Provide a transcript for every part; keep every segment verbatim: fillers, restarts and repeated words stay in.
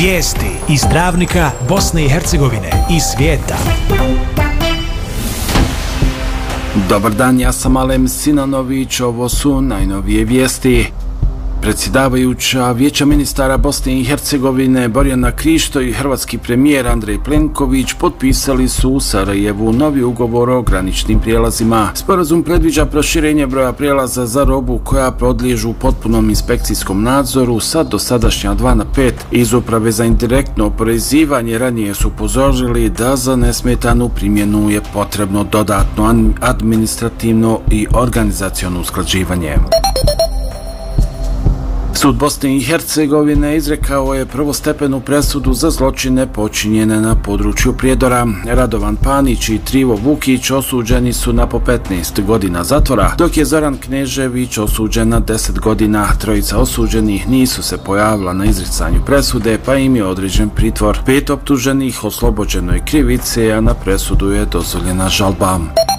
Vijesti iz Travnika, Bosne i Hercegovine i svijeta. Dobar dan, ja sam Alem Sinanović, ovo su najnovije vijesti. Predsjedavajuća Vijeća ministara Bosne i Hercegovine Borjana Krišto i hrvatski premijer Andrej Plenković potpisali su u Sarajevu novi ugovor o graničnim prijelazima. Sporazum predviđa proširenje broja prijelaza za robu koja podliježu potpunom inspekcijskom nadzoru sa dosadašnja dva na pet. Iz Uprave za indirektno oporezivanje ranije su upozorili da za nesmetanu primjenu je potrebno dodatno administrativno i organizaciono usklađivanje. Sud Bosne i Hercegovine izrekao je prvostepenu presudu za zločine počinjene na području Prijedora. Radovan Panić i Trivo Vukić osuđeni su na po petnaest godina zatvora, dok je Zoran Knežević osuđen na deset godina. Trojica osuđenih nisu se pojavila na izricanju presude, pa im je određen pritvor. Pet optuženih oslobođeno je krivice, a na presudu je dozvoljena žalba.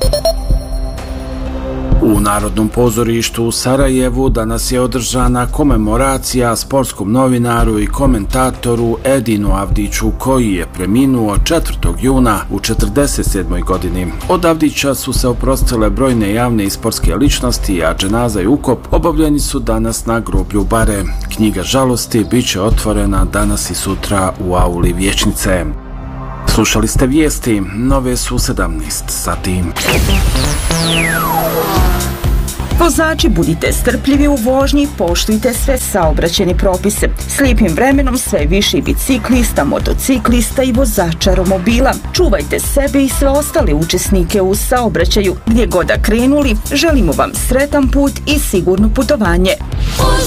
U Narodnom pozorištu u Sarajevu danas je održana komemoracija sportskom novinaru i komentatoru Edinu Avdiću, koji je preminuo četvrtog juna u četrdeset sedmoj godini. Od Avdića su se oprostile brojne javne i sportske ličnosti, a dženaza i ukop obavljeni su danas na groblju Bare. Knjiga žalosti bit će otvorena danas i sutra u auli Vijećnice. Slušali ste vijesti, nove su sedamnaest sati. Vozači, budite strpljivi u vožnji, poštujte sve saobraćajne propise. S lijepim vremenom sve više biciklista, motociklista i vozača romobila. Čuvajte sebe i sve ostale učesnike u saobraćaju. Gdje god da krenuli, želimo vam sretan put i sigurno putovanje.